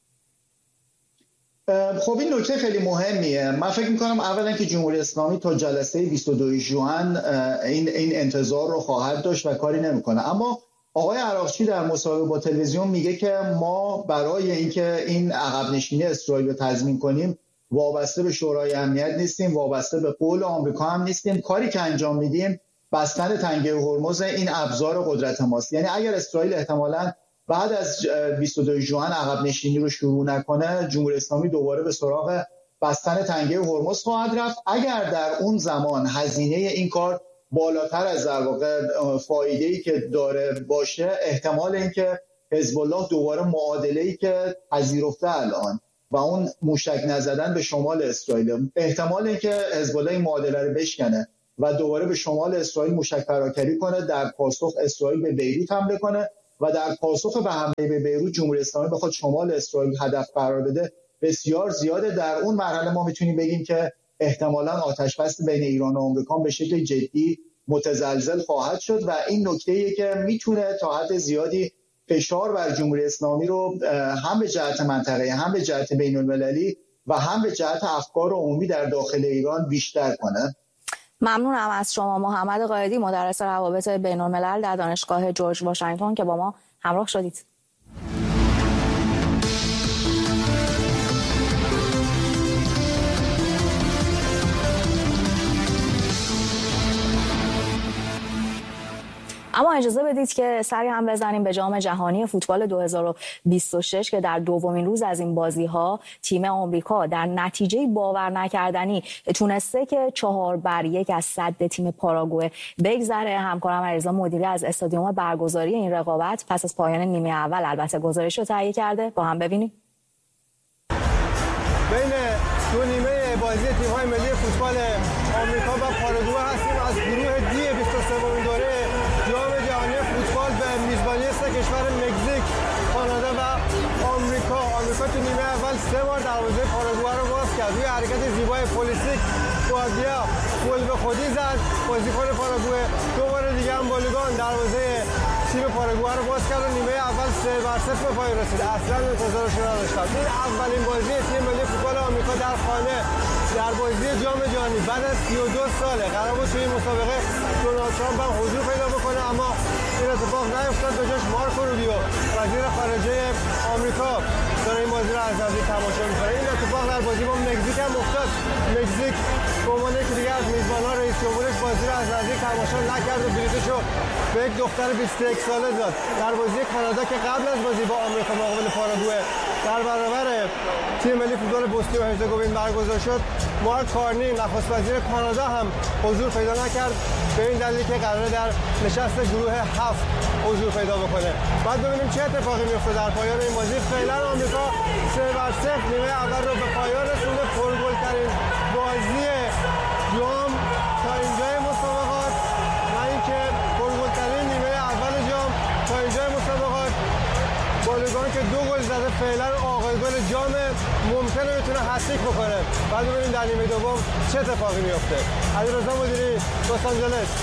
خب این نکته خیلی مهمیه. من فکر میکنم اولا که جمهوری اسلامی تا جلسه بیست و دو ژوئن این این انتظار رو خواهد داشت و کاری نمیکنه. اما آقای عراقچی در مصاحبه با تلویزیون میگه که ما برای اینکه این عقب نشینی اسرائیل رو تضمین کنیم وابسته به شورای امنیت نیستیم، وابسته به قول آمریکا هم نیستیم. کاری که انجام میدیم بستن تنگه هرمز این ابزار قدرت ماست. یعنی اگر اسرائیل احتمالاً بعد از بیست و دو ژوئن عقب نشینی رو شروع نکنه، جمهوری اسلامی دوباره به سراغ بستن تنگه هرمز خواهد رفت. اگر در اون زمان هزینه این کار بالاتر از در واقع فایده‌ای که داره باشه، احتمال اینکه حزب الله دوباره معادله‌ای که پذیرفته الان و اون موشک نزدن به شمال اسرائیل، احتمال اینکه حزب الله این معادله رو بشکنه و دوباره به شمال اسرائیل موشک پراکنی کنه، در پاسخ اسرائیل به بیروت حمله کنه و در پاسخ به حمله به بیروت جمهوری اسلامی بخواد شمال اسرائیل هدف قرار بده، بسیار زیاده. در اون مرحله ما میتونیم بگیم که احتمالاً آتش‌بس بین ایران و آمریکا به شکل جدی متزلزل خواهد شد و این نکته‌ایه که میتونه تا حد زیادی فشار بر جمهوری اسلامی رو هم به جهت منطقه، هم به جهت بین‌المللی و هم به جهت افکار عمومی در داخل ایران بیشتر کنه. ممنونم از شما محمد قائدی، مدرس روابط بین‌الملل در دانشگاه جورج واشنگتن که با ما همراه شدید. اما اجازه بدید که سری هم بزنیم به جام جهانی فوتبال دو هزار و بیست و شش که در دومین روز از این بازی‌ها تیم آمریکا در نتیجه باور نکردنی تونسته که چهار بر یک از صد تیم پاراگوئه بگذره. همکارم علیرضا مدیری از استادیوم برگزاری این رقابت پس از پایان نیمه اول البته گزارش رو تهیه کرده، با هم ببینیم. بین دو نیمه بازی تیم‌های ملی فوتبال آمریکا و پاراگوئه هستیم. از گروه دی بیست و سومین دوره جام جهانی فوتبال به میزبانی سه کشور مکزیک، کانادا و آمریکا. آمریکا تو نیمه اول سه بار دروازه پاراگوئه رو باز کرد. روی حرکت زیبای پولیسیک بوادیا گل به خودی زد. بازیکن پاراگوئه دو بار دیگه هم بالگان دروازه تیم پاراگوئه رو باز کرد و نیمه اول سه بر صفر به پایان رسید. اصلا انتظارش رو نداشتم. این اولین بازی تیم ملی فوتبال آمریکا در خانه در بازی جام جهانی بعد از سی و دو ساله. قرار بود توی این مسابقه دونالد ترامپ هم حضور پیدا بکنه، اما این اتفاق نیفتاد. به جاش مارکو روبیو وزیر خارجه آمریکا داره این بازی رو از نزدیک تماشا می‌کنه. این اتفاق در بازی با مکزیک هم افتاد. مکزیک به عنوان یکی دیگه از میزبان‌ها رئیس جمهورش بازی رو از نزدیک تماشا نکرد و بلیطشو به یک دختر بیست و یک ساله داد. در بازی کانادا که قبل از بازی با آمریکا مقابل پاراگوئه در برابر تیم ملی فوتبال بوسنی و هرزگوین برگزار شد، مارک کارنی نخست وزیر کانادا هم حضور پیدا نکرد به این دلیل که قراره در نشست گروه هفت حضور پیدا بکنه. بعد ببینیم چه اتفاقی میفته در پایان این بازی. فعلا آمریکا سه بر صفر نیمه اول رو به پایان رسونده. پرگل‌ترین بازی جام تا اینجای مسابقات و اینکه پرگل‌ترین نیمه اول جام تا اینجای مسابقات. بالگان که دو گل زده فعلا آقای گل جام ممکنه بتونه هتریک بکنه. بعد ببینیم در نیمه دوم چه اتفاقی میفته. علیرضا مدیری، لس آنجلس.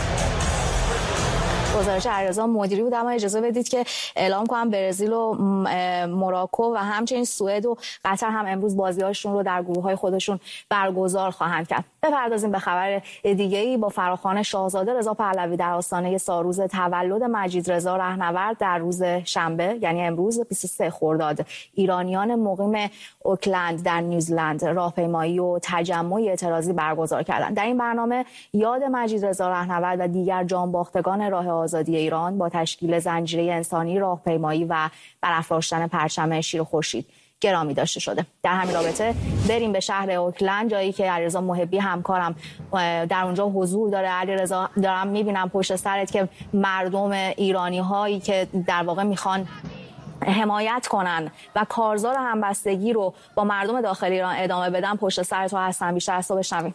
گزارش علیرضا مدیری بود. اما اجازه بدید که اعلام کنم برزیل و موراکو و همچنین سوئد و قطر هم امروز بازی‌هاشون رو در گروه‌های خودشون برگزار خواهند کرد. بپردازیم به خبر دیگه‌ای. با فراخوان شاهزاده رضا پهلوی در آستانه سالروز تولد مجید رضا رهنورد در روز شنبه یعنی امروز بیست و سوم خرداد، ایرانیان مقیم اوکلند در نیوزلند راهپیمایی و تجمع اعتراضی برگزار کردند. در این برنامه یاد مجید رضا رهنورد و دیگر جانباختگان راه آزادی ایران با تشکیل زنجیره انسانی، راهپیمایی و برافراشتن پرچم شیر و خورشید گرامی داشته شده. در همین رابطه بریم به شهر اوکلند، جایی که علیرضا محبی همکارم در اونجا حضور داره. علیرضا، دارم میبینم پشت سرت که مردم ایرانی هایی که در واقع میخوان حمایت کنن و کارزار همبستگی رو با مردم داخل ایران ادامه بدن پشت سر تو هستن. بیشتر از تو بشنویم.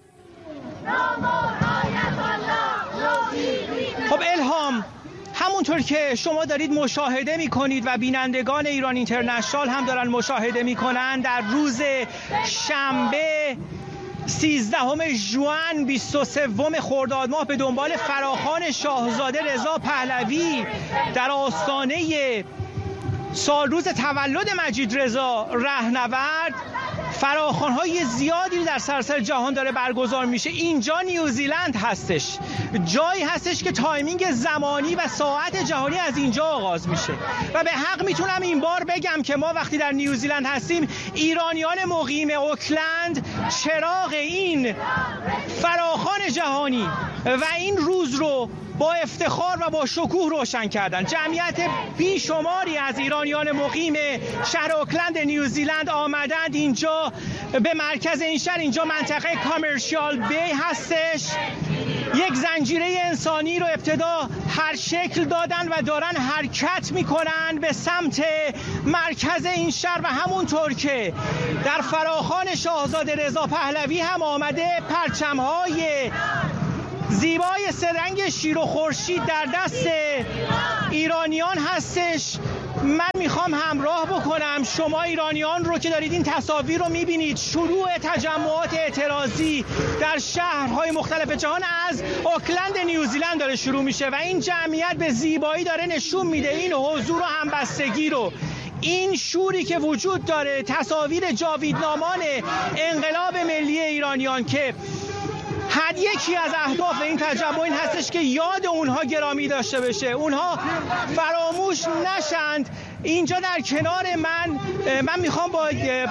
خب الهام، همونطور که شما دارید مشاهده میکنید و بینندگان ایران اینترنشنال هم دارن مشاهده میکنن، در روز شنبه سیزدهم ژوئن بیست و سوم خرداد ماه به دنبال فراخوان شاهزاده رضا پهلوی در آستانه سالروز تولد مجید رضا رهنورد فراخوان‌های زیادی در سراسر جهان داره برگزار میشه. اینجا نیوزیلند هستش، جایی هستش که تایمینگ زمانی و ساعت جهانی از اینجا آغاز میشه و به حق میتونم این بار بگم که ما وقتی در نیوزیلند هستیم، ایرانیان مقیم اوکلند چراغ این فراخوان جهانی و این روز رو با افتخار و با شکوه روشن کردن. جمعیت بیشماری از ایرانیان مقیم شهر اوکلند نیوزیلند آمدند اینجا به مرکز این شهر. اینجا منطقه کامرشیال بی هستش. یک زنجیره انسانی رو ابتدا هر شکل دادن و دارن حرکت میکنن به سمت مرکز این شهر و همونطور که در فراخوان شاهزاده رضا پهلوی هم آمده، پرچم‌های زیبای سرنگ شیر و خورشید در دست ایرانیان هستش. من میخوام همراه بکنم شما ایرانیان رو که دارید این تصاویر رو میبینید. شروع تجمعات اعتراضی در شهرهای مختلف جهان از اوکلند نیوزیلند داره شروع میشه و این جمعیت به زیبایی داره نشون میده این حضور و همبستگی رو، این شوری که وجود داره. تصاویر جاویدنامان انقلاب ملی ایرانیان که هر یکی از اهداف این تجمع این هستش که یاد اونها گرامی داشته بشه، اونها فراموش نشند. اینجا در کنار من من میخوام با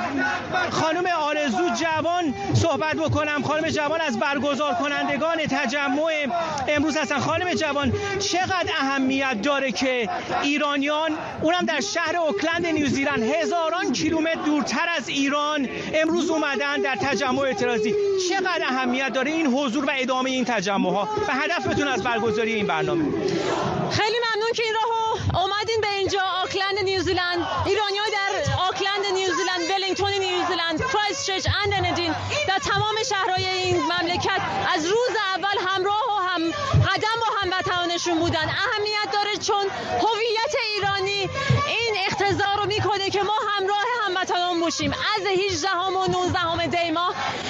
خانم آرزو جوان صحبت بکنم. خانم جوان از برگزار کنندگان تجمع امروز هستن. خانم جوان، چقدر اهمیت داره که ایرانیان، اونم در شهر اوکلند نیوزیلند، هزاران کیلومتر دورتر از ایران، امروز اومدن در تجمع اعتراضی؟ چقدر اهمیت داره این حضور و ادامه این تجمع ها و هدفتون از برگزاری این برنامه؟ خیلی ممنون که این راهو اومدین به اینجا آکلند نیوزیلند. ایرانی‌ها در آکلند نیوزیلند، ولینگتون نیوزیلند، کرایستچرچ، اندنجین، در تمام شهرهای این مملکت از روز اول همراه و هم قدم با هموطنانشون بودن. اهمیت داره چون هویت ایرانی این اقتضا رو میکنه که ما همراه هموطنان باشیم. از هجدهم و نوزدهم دی ماه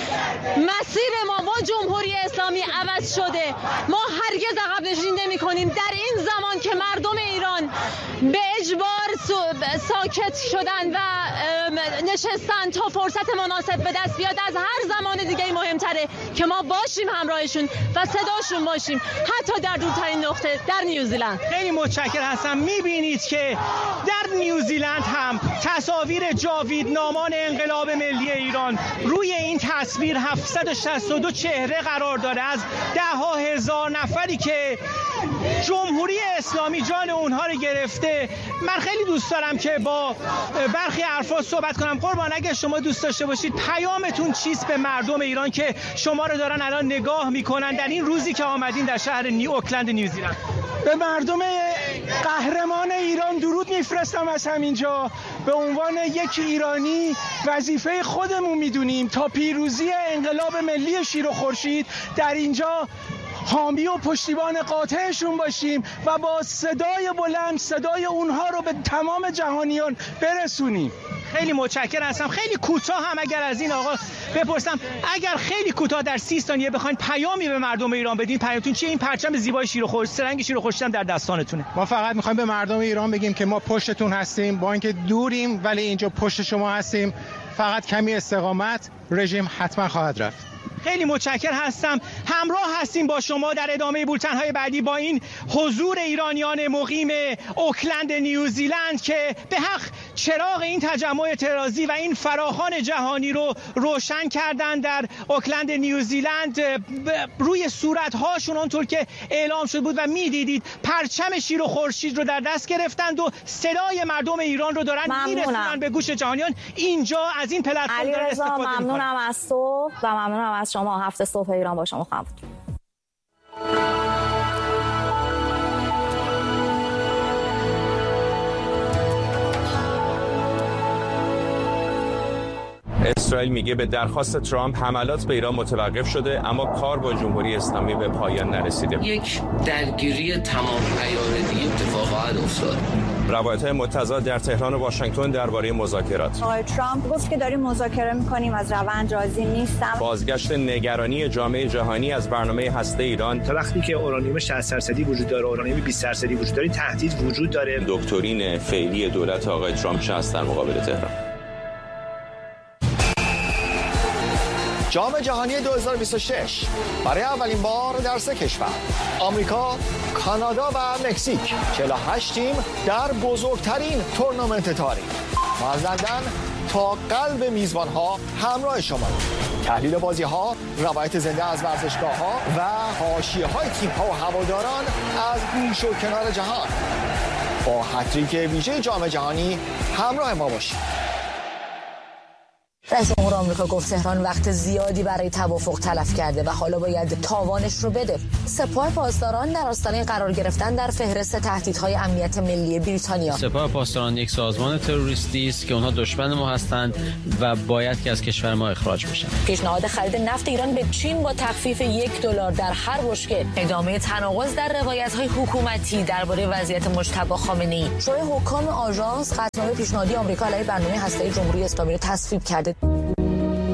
مسیر ما با جمهوری اسلامی عوض شده. ما هرگز عقب نشینی نمی‌کنیم. در این زمان که مردم ایران به اجبار ساکت شدن و نشستن تا فرصت مناسب به دست بیاد، از هر زمان دیگه مهمتره که ما باشیم همراهشون و صداشون باشیم، حتی در دورترین نقطه در نیوزیلند. خیلی متشکرم هستم. میبینید که در نیوزیلند هم تصاویر جاویدنامان انقلاب ملی ایران روی این تصویر هفتصد و شصت و دو چهره قرار داره، از ده ها هزار نفری که جمهوری اسلامی جان اونها رو گرفته. من خیلی دوست دارم که با برخی افراد صحبت کنم. قربان، اگه شما دوست داشته باشید پیامتون چیست به مردم ایران که شما رو دارن الان نگاه میکنن در این روزی که آمدین در شهر نیو اوکلند نیوزیلند؟ به مردم قهرمان ایران درود میفرستم از همینجا. به عنوان یک ایرانی وظیفه خودمون میدونیم تا پیروزی انقلاب ملی شیر و خورشید در اینجا حامی و پشتیبان قاطعشون باشیم و با صدای بلند صدای اونها رو به تمام جهانیان برسونیم. خیلی متشکرم هستم. خیلی کوتاه هم اگر از این آقا بپرسم، اگر خیلی کوتاه در سی ثانیه بخواید پیامی به مردم ایران بدین، پیامتون چیه؟ این پرچم زیبای شیر و خورشید، رنگ شیر و خورشید هم در دستانتونه. ما فقط میخوایم به مردم ایران بگیم که ما پشتتون هستیم، با اینکه دوریم ولی اینجا پشت شما هستیم. فقط کمی استقامت، رژیم حتما خواهد رفت. خیلی متشکر هستم. همراه هستیم با شما در ادامه بولتن‌های بعدی با این حضور ایرانیان مقیم اوکلند نیوزیلند که به حق چراغ این تجمع اعتراضی و این فراخوان جهانی رو روشن کردن در اوکلند نیوزیلند. روی صورت‌هاشون اونطور که اعلام شده بود و می‌دیدید پرچم شیر و خورشید رو در دست گرفتند و صدای مردم ایران رو دارن می‌رسونن به گوش جهانیان. اینجا از این پلتفرم دارن استفاده می‌کنن. ممنونم از تو و ممنونم از شما. هفته صبح ایران با شما خواهم بود. اسرائیل میگه به درخواست ترامپ حملات به ایران متوقف شده، اما کار با جمهوری اسلامی به پایان نرسیده. یک درگیری تمام عیار دیگه اتفاق خواهد افتاد. روایت‌های متضاد در تهران و واشنگتن درباره مذاکرات. آقای ترامپ گفت که داریم مذاکره می‌کنیم، از روند راضی نیستم. بازگشت نگرانی جامعه جهانی از برنامه هسته ایران. تا وقتی که اورانیوم شصت درصدی وجود داره، اورانیوم بیست درصدی وجود داره، تهدید وجود داره. دکترین فعلی دولت آقای ترامپ چه است در مقابل تهران؟ جام جهانی دو هزار و بیست و شش برای اولین بار در سه کشور، آمریکا، کانادا و مکزیک، چهل و هشت تیم در بزرگترین تورنمنت تاریخ. ما از لندن تا قلب میزبان‌ها همراه شما. تحلیل بازی‌ها، روایت زنده از ورزشگاه‌ها و حاشیه‌های تیم‌ها و هواداران از گوش و کنار جهان. با هتریک ویژه جام جهانی همراه ما باشید. رئیس جمهور آمریکا گفت تهران وقت زیادی برای توافق تلف کرده و حالا باید تاوانش رو بده. سپاه پاسداران در آستانه قرار گرفتن در فهرست تهدیدهای امنیت ملی بریتانیا. سپاه پاسداران یک سازمان تروریستی است که اونها دشمن ما هستند و باید که از کشور ما اخراج بشن. پیشنهاد خرید نفت ایران به چین با تخفیف یک دلار در هر بشکه. ادامه تناقض در روایت‌های حکومتی درباره وضعیت مجتبی خامنه‌ای. شورای حکام آژانس قطعنامه پیشنهادی آمریکا علیه برنامه هسته‌ای جمهوری اسلامی را تصویب کرده.